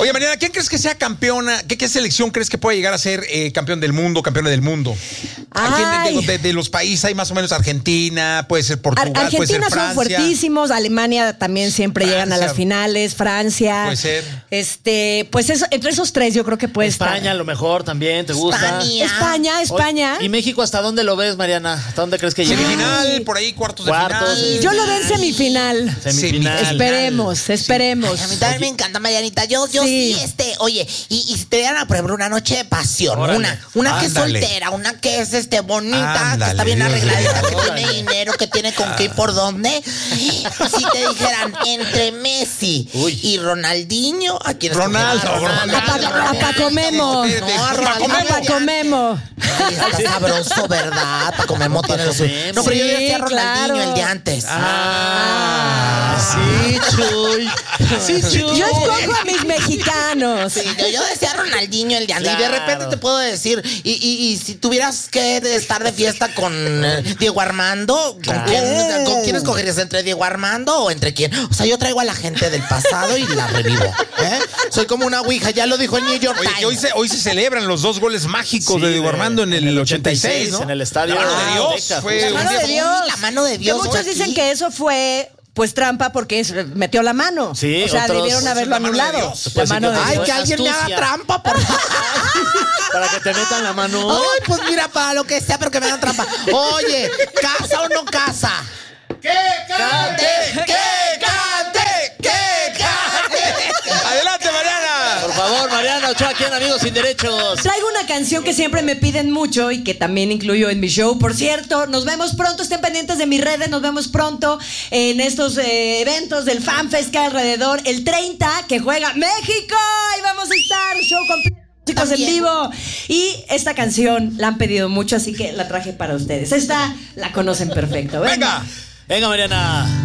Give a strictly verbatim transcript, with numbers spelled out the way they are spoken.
Oye, Mariana, ¿quién crees que sea campeona? ¿Qué, qué selección crees que puede llegar a ser eh, campeón del mundo, campeona del mundo? ¿A quién de, de, de los países hay más o menos? Argentina, puede ser Portugal, Ar- puede ser Argentina Francia. son fuertísimos, Alemania también siempre Francia. llegan a las finales, Francia. Puede ser. Este, pues eso, entre esos tres yo creo que puede España, estar. a lo mejor también, ¿te gusta? España. España, España. ¿Y México hasta dónde lo ves, Mariana? ¿Hasta dónde crees que llegue? Semifinal, por ahí cuartos de Cuartos. final. Yo lo veo en semifinal. Semifinal. Esperemos, esperemos. Ay, a mí también me encanta, Marianita. Yo, yo sí, Sí. este, oye, y, y si te dieran a prueba una noche de pasión, Órale. una, una que es Ándale. soltera, una que es este bonita, Ándale, que está bien Dios arregladita, mío. que Órale. tiene dinero, que tiene con qué y por dónde. Si te dijeran entre Messi Uy. y Ronaldinho, ¿a quién Ronaldo, escogerías? Ronaldo. A Pa- a Paco Memo. Espérate, No, a Paco Ronaldo. Memo. A Paco Memo. Ay, está sabroso, ¿verdad? Paco Memo tiene los... Memo. No, pero yo Sí, decía Ronaldinho, claro. el de antes. Ah, sí, Chuy. Sí, Chuy. Yo escojo a mis mexicanos. Sí, yo, yo decía Ronaldinho el de antes. Y de Claro. repente te puedo decir, y, y, y si tuvieras que estar de fiesta con eh, Diego Armando, ¿con, Claro. quién, ¿con quién escogerías? ¿Entre Diego Armando o entre quién? O sea, yo traigo a la gente del pasado y la revivo. ¿eh? Soy como una ouija, ya lo dijo el New York Oye, Times. que hoy se, hoy se celebran los dos goles mágicos Sí, de Diego de- Armando en el, en el ochenta y seis, ¿no? en el estadio La mano de Dios. Azteca, Fue La un mano día- de Dios. La mano de Dios Que muchos fue dicen aquí. que eso fue pues trampa porque es- metió la mano. Sí, o sea, otros- debieron haberlo la mano de anulado. Dios. La Pues sí, mano que- de Ay, Dios. que alguien me haga Astucia. trampa, por favor. Para que te metan la mano. Ay, pues mira, para lo que sea, pero que me hagan trampa. Oye, ¿casa o no casa? ¡Que cante! ¡Que cante! ¡Que cante! ¡Adelante, Mariana! Por favor, Mariana Ochoa, aquí en Amigos Sin Derechos. Traigo una canción que siempre me piden mucho y que también incluyo en mi show. Por cierto, nos vemos pronto, estén pendientes de mis redes, nos vemos pronto en estos eh, eventos del FanFest que hay alrededor. El treinta, que juega México, y vamos a estar, show completo, chicos, en También. vivo. Y esta canción la han pedido mucho, así que la traje para ustedes. Esta la conocen perfecto. ¡Venga! Venga, Mariana.